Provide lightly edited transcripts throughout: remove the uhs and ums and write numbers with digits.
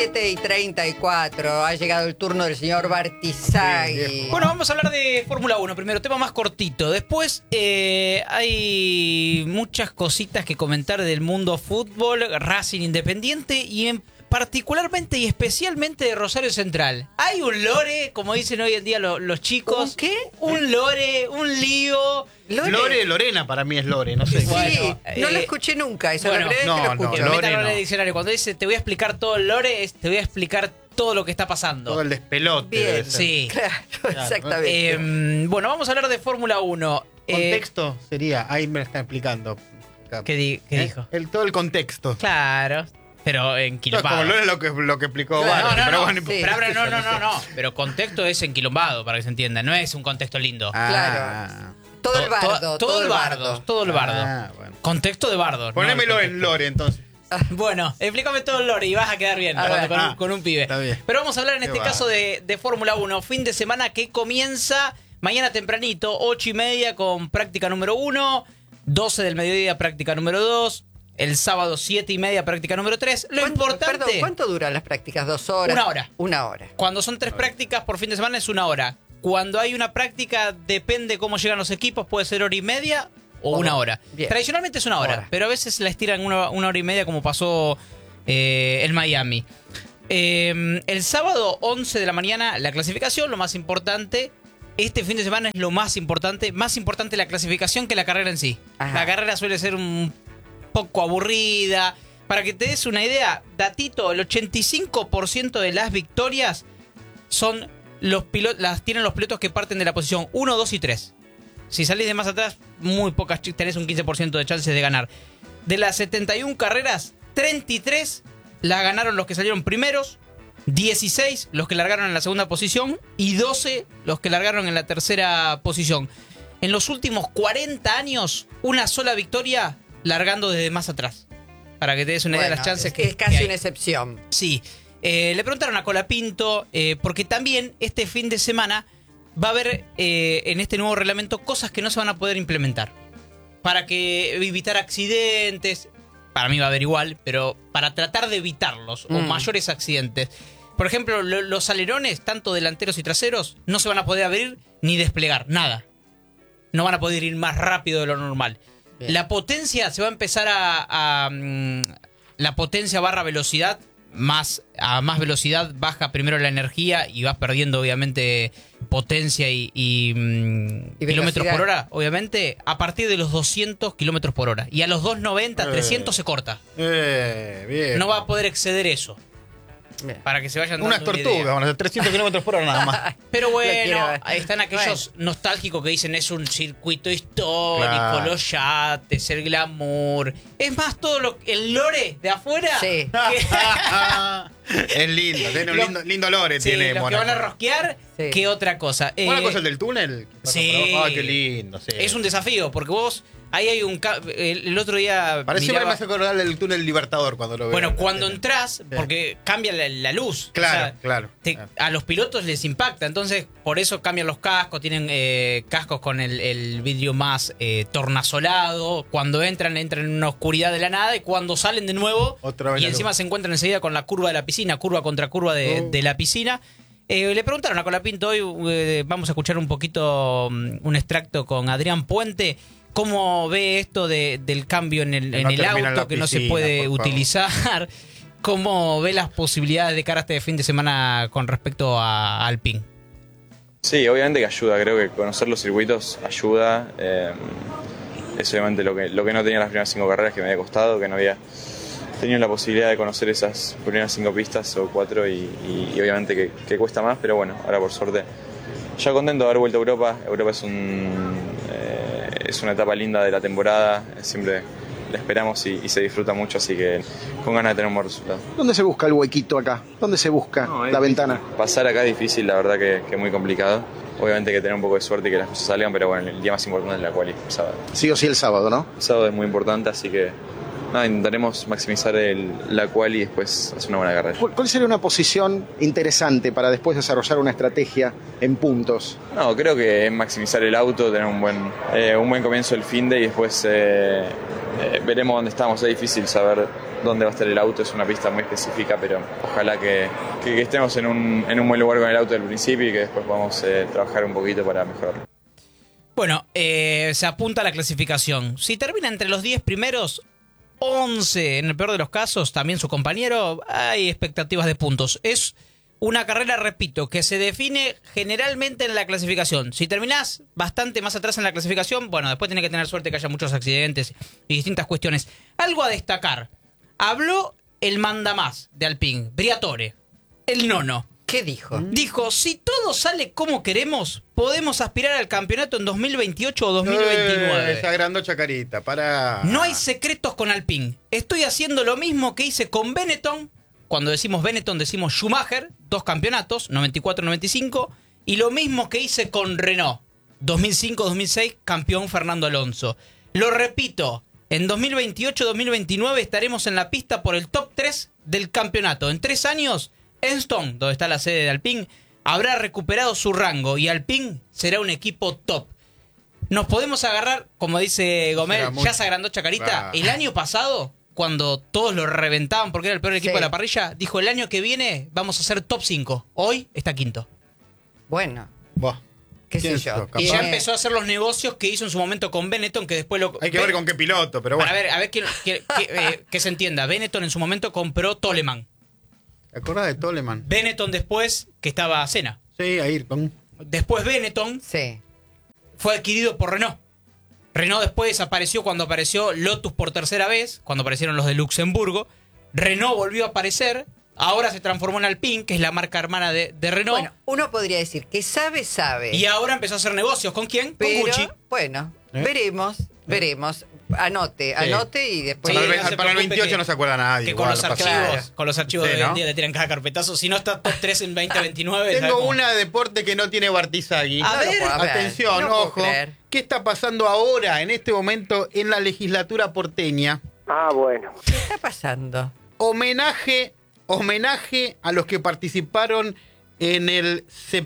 7:34, ha llegado el turno del señor Bartizaghi. Bueno, vamos a hablar de Fórmula 1 primero, tema más cortito. Después hay muchas cositas que comentar del mundo fútbol, Racing Independiente y particularmente y especialmente de Rosario Central. Hay un lore, como dicen hoy en día los chicos. ¿Un qué? Un lore, un lío. Lorena para mí es Lore, no sé. Sí, Bueno, no lo escuché nunca, eso bueno, es la primera vez que lo escucho. Lore Métanlo en no. el diccionario. Cuando dice te voy a explicar todo el lore, te voy a explicar todo lo que está pasando. Todo el despelote. Bien. debe ser. Sí. Claro, exactamente. Bueno, vamos a hablar de Fórmula 1. Contexto sería, ahí me lo están explicando. ¿Qué dijo? Todo el contexto. Claro, pero en No, quilombado. como Lore lo que explicó Claro, Barbie, pero no, bueno, sí. pero no. Pero contexto es enquilombado, para que se entienda. No es un contexto lindo. Claro. Todo el bardo. Todo el bardo. Todo el bardo. Ah, bueno. Contexto de bardo. Ponémelo no el en contexto. Lore entonces. Bueno, explícame todo el lore y vas a quedar bien A ver. con un pibe. Está bien. Pero vamos a hablar en Qué este bárbaro. caso de Fórmula 1. Fin de semana que comienza mañana tempranito, 8:30 con práctica número 1, 12 del mediodía práctica número 2, el sábado 7:30 práctica número 3. Lo importante, Perdón, ¿cuánto duran las prácticas? ¿2 horas? Una hora. Una hora. cuando son 3 prácticas por fin de semana es 1 hora. Cuando hay una práctica, depende cómo llegan los equipos, puede ser 1:30 o 1 hora. Bien. Tradicionalmente es 1 hora, pero a veces la estiran 1 hora y media como pasó en Miami. El sábado 11 de la mañana la clasificación, lo más importante. Este fin de semana es lo más importante la clasificación que la carrera en sí. Ajá. La carrera suele ser un poco aburrida. Para que te des una idea, datito, el 85% de las victorias son tienen los pilotos que parten de la posición 1, 2 y 3. Si salís de más atrás, muy pocas, tenés un 15% de chances de ganar. De las 71 carreras, 33 las ganaron los que salieron primeros, 16 los que largaron en la segunda posición y 12 los que largaron en la tercera posición. En los últimos 40 años, una sola victoria largando desde más atrás. Para que te des una idea de las chances es que casi hay. una excepción. Sí. Le preguntaron a Colapinto, porque también este fin de semana va a haber en este nuevo reglamento cosas que no se van a poder implementar. Para que evitar accidentes, para mí va a haber igual, pero para tratar de evitarlos o mayores accidentes. Por ejemplo, los alerones, tanto delanteros y traseros, no se van a poder abrir ni desplegar, nada. No van a poder ir más rápido de lo normal. Bien. La potencia se va a empezar la potencia barra velocidad. A más velocidad baja primero la energía y vas perdiendo obviamente potencia y kilómetros velocidad. por hora, obviamente, a partir de los 200 kilómetros por hora. Y a los 290, 300 se corta. Bien. No va a poder exceder eso. Bien. Para que se vayan Unas dando una tortugas, idea. van a ser 300 kilómetros por hora nada más. Pero Lo bueno, quiero ver. ahí están aquellos nostálgicos que dicen es un circuito histórico, Claro. los yates, el glamour. Es más, todo el lore de afuera. Sí. Es lindo, tiene un Los- lindo Lore. Sí, tiene los que van a rosquear, Sí. que otra cosa. ¿Buena cosa el del túnel? Sí. Ah, qué lindo. Sí. Es un desafío, porque vos, ahí hay el otro día Parece siempre me miraba- hace acordar el túnel Libertador cuando lo veo. bueno, cuando entras, porque cambia la luz. Claro, claro. A los pilotos les impacta, entonces por eso cambian los cascos, tienen cascos con el vidrio más tornasolado. Cuando entran en una oscuridad de la nada y cuando salen de nuevo, Otra vez y la encima luz. se encuentran enseguida con la curva de la piscina, curva contra curva de la piscina. Le preguntaron a Colapinto hoy, vamos a escuchar un poquito, un extracto con Adrián Puente. ¿Cómo ve esto del cambio en el no termina en auto la que no se piscina, puede por favor? utilizar? ¿Cómo ve las posibilidades de cara a este fin de semana con respecto a Alpine? Sí, obviamente que ayuda, creo que conocer los circuitos ayuda. Es obviamente lo que no tenía las primeras 5 carreras, que me había costado, que no había tenido la posibilidad de conocer esas primeras 5 pistas o 4 y obviamente que cuesta más, pero bueno, ahora por suerte ya contento de haber vuelto a Europa. Europa es una etapa linda de la temporada, siempre la esperamos y se disfruta mucho, así que con ganas de tener un buen resultado. ¿Dónde se busca el huequito acá? ¿Dónde se busca No, es la difícil. ventana? Pasar acá es difícil, la verdad que es muy complicado. Obviamente hay que tener un poco de suerte y que las cosas salgan, pero bueno, el día más importante es la quali, el sábado. Sí o sí el sábado, ¿no? El sábado es muy importante, así que nada, intentaremos maximizar la quali y después hacer una buena carrera. ¿Cuál sería una posición interesante para después desarrollar una estrategia en puntos? No, creo que es maximizar el auto, tener un buen comienzo del finde y después veremos dónde estamos. Es difícil saber dónde va a estar el auto. Es una pista muy específica, pero ojalá que estemos en un buen lugar con el auto del principio y que después podamos trabajar un poquito para mejorarlo. Bueno, se apunta a la clasificación. Si termina entre los 10 primeros, 11 en el peor de los casos, también su compañero, hay expectativas de puntos. Es una carrera, repito, que se define generalmente en la clasificación. Si terminás bastante más atrás en la clasificación, bueno, después tenés que tener suerte que haya muchos accidentes y distintas cuestiones. Algo a destacar. Habló el mandamás de Alpine, Briatore, el nono. ¿Qué dijo? Dijo, si todo sale como queremos, podemos aspirar al campeonato en 2028 o 2029. Esa agrandó Chacarita, para. No hay secretos con Alpine. Estoy haciendo lo mismo que hice con Benetton. Cuando decimos Benetton decimos Schumacher, 2 campeonatos, 94-95. Y lo mismo que hice con Renault, 2005-2006, campeón Fernando Alonso. Lo repito, en 2028-2029 estaremos en la pista por el top 3 del campeonato. En 3 años, Enstone, donde está la sede de Alpine, habrá recuperado su rango y Alpine será un equipo top. Nos podemos agarrar, como dice Gómez, ya se agrandó Chacarita. El año pasado, cuando todos lo reventaban porque era el peor equipo de la parrilla, dijo el año que viene vamos a ser top 5. Hoy está quinto. Bueno, qué sé yo. Y ya empezó a hacer los negocios que hizo en su momento con Benetton, que después lo... Hay que ver con qué piloto, pero bueno. A ver que se entienda. Benetton en su momento compró Toleman. ¿Te acordás de Toleman? Benetton después, que estaba Senna. Sí, Ayrton. Después Benetton fue adquirido por Renault. Renault después desapareció cuando apareció Lotus por tercera vez, cuando aparecieron los de Luxemburgo. Renault volvió a aparecer, ahora se transformó en Alpine, que es la marca hermana de Renault. Bueno, uno podría decir que sabe. Y ahora empezó a hacer negocios. ¿Con quién? Pero, con Gucci. Bueno, veremos. Anote y después... Para el 28 no se acuerda nadie. Que igual, con los archivos de hoy en día le tiran cada carpetazo. Si no está top 3 en 2029... Tengo una de deporte que no tiene Bartizagui. A ver. Atención, ojo. ¿Qué está pasando ahora, en este momento, en la legislatura porteña? Bueno. ¿Qué está pasando? Homenaje a los que participaron en el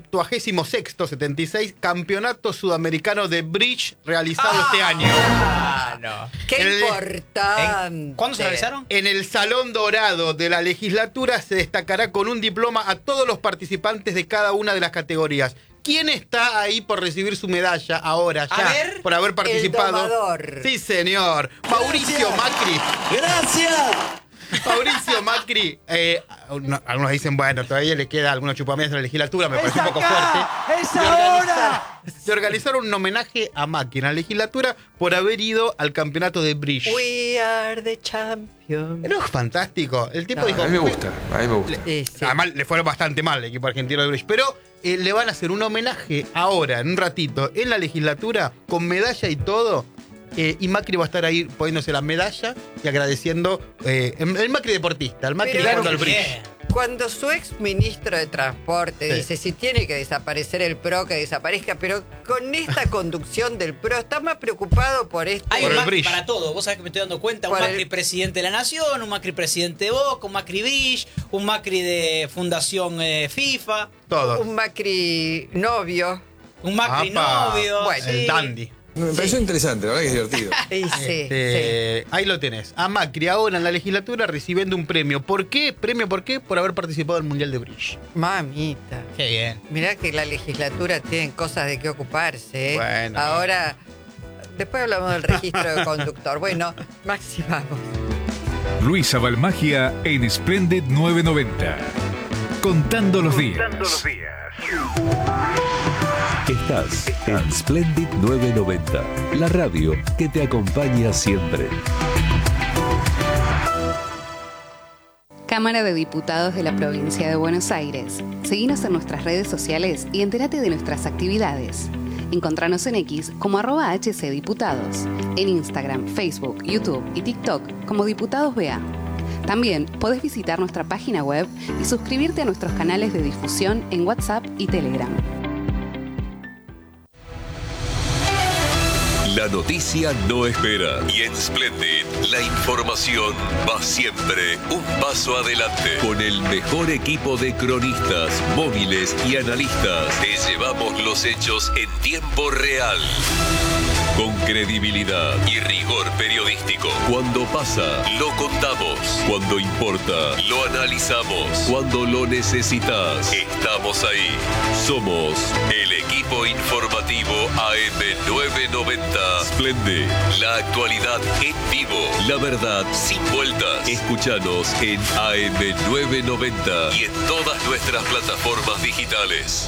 76 Campeonato Sudamericano de Bridge realizado este año. No. ¡Qué importante! ¿Cuándo se realizaron? En el Salón Dorado de la legislatura se destacará con un diploma a todos los participantes de cada una de las categorías. ¿Quién está ahí por recibir su medalla ahora ya? A ver, por haber participado. El domador. Sí, señor. Mauricio Macri. ¡Gracias! Mauricio Macri, algunos dicen, bueno, todavía le queda algunos chupamedias en la legislatura, me parece un poco fuerte. ¡Es ahora! Se organizaron un homenaje a Macri en la legislatura por haber ido al campeonato de Bridge. We are the champions. No, es fantástico. El tipo dijo... A mí me gusta. Además, le fue bastante mal el equipo argentino de Bridge, pero le van a hacer un homenaje ahora, en un ratito, en la legislatura, con medalla y todo. Y Macri va a estar ahí poniéndose la medalla y agradeciendo el Macri deportista, el Macri jugando al Bridge. Cuando su ex ministro de Transporte dice si tiene que desaparecer el PRO, que desaparezca, pero con esta conducción del PRO está más preocupado por esto. Hay un Macri para todo, vos sabés que me estoy dando cuenta, un Macri presidente de la Nación, un Macri presidente de Boca, un Macri Bridge, un Macri de Fundación FIFA. Todo. Un Macri novio. Un Macri novio. Bueno, el dandy. Me pareció interesante, la verdad que es divertido. Ahí lo tenés. A Macri ahora en la legislatura recibiendo un premio. ¿Por qué? ¿Premio por qué? Por haber participado del Mundial de Bridge. Mamita. Qué bien. Mirá que la legislatura tiene cosas de qué ocuparse. Bueno. Ahora, después hablamos del registro de conductor. Bueno, Maxi, vamos. Luisa Balmagia en Splendid 990. Contando los días. Estás en Splendid 990, la radio que te acompaña siempre. Cámara de Diputados de la Provincia de Buenos Aires. Seguinos en nuestras redes sociales y entérate de nuestras actividades. Encontranos en X como @HCDiputados, en Instagram, Facebook, YouTube y TikTok como Diputados BA. También podés visitar nuestra página web y suscribirte a nuestros canales de difusión en WhatsApp y Telegram. La noticia no espera y en Splendid la información va siempre un paso adelante. Con el mejor equipo de cronistas, móviles y analistas te llevamos los hechos en tiempo real. con credibilidad y rigor periodístico. Cuando pasa, lo contamos. Cuando importa, lo analizamos. Cuando lo necesitas, estamos ahí. Somos el equipo informativo AM990. Splendid, la actualidad en vivo. La verdad sin vueltas. Escúchanos en AM990 y en todas nuestras plataformas digitales.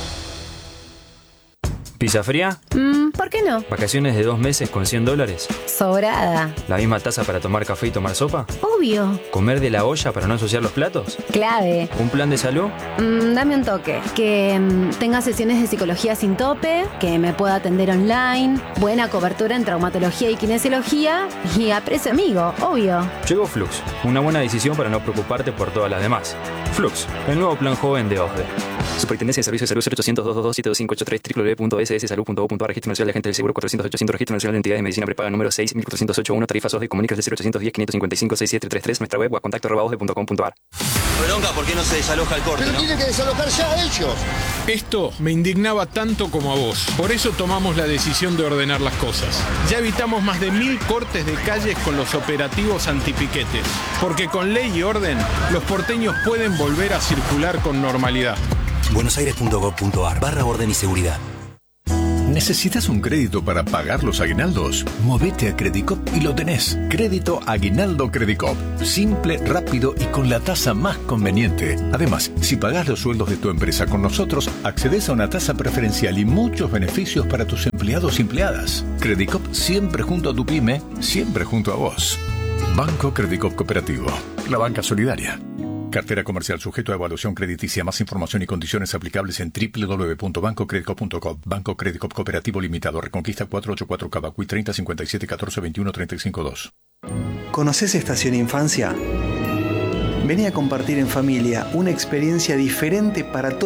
¿Pizza fría? ¿Por qué no? ¿Vacaciones de 2 meses con $100? Sobrada. ¿La misma taza para tomar café y tomar sopa? Obvio. ¿Comer de la olla para no ensuciar los platos? Clave. ¿Un plan de salud? Dame un toque. Que tenga sesiones de psicología sin tope, que me pueda atender online, buena cobertura en traumatología y kinesiología y a precio amigo, obvio. Llegó Flux, una buena decisión para no preocuparte por todas las demás. Flux, el nuevo plan joven de OSDE. Superintendencia de Servicios de Salud 0800-222-7253 www.sssalud.gov.ar. Registro Nacional de Agentes del Seguro 400-800. Registro Nacional de Entidades de Medicina Prepaga número 6.408.1. Tarifas OSDE. Comunícase 0810-555-6733. Nuestra web o a contacto@osde.com.ar. Bronca, ¿por qué no se desaloja el corte? Pero tiene que desalojar ya a ellos. Esto me indignaba tanto como a vos. Por eso tomamos la decisión de ordenar las cosas. Ya evitamos más de 1000 cortes de calles con los operativos antipiquetes. Porque con ley y orden, los porteños pueden volver a circular con normalidad. buenosaires.gov.ar/orden y seguridad. ¿Necesitas un crédito para pagar los aguinaldos? Movete a Credicop y lo tenés. Crédito Aguinaldo Credicop. Simple, rápido y con la tasa más conveniente. Además, si pagás los sueldos de tu empresa con nosotros, accedes a una tasa preferencial y muchos beneficios para tus empleados y empleadas. Credicop siempre junto a tu pyme, siempre junto a vos. Banco Credicop Cooperativo. La banca solidaria. Cartera comercial sujeto a evaluación crediticia. Más información y condiciones aplicables en www.bancocredicop.com. Banco Credicop Cooperativo Limitado. Reconquista 484 Cavacuy 30 57 14 21 35 2. ¿Conoces Estación Infancia? Vení a compartir en familia una experiencia diferente para todos.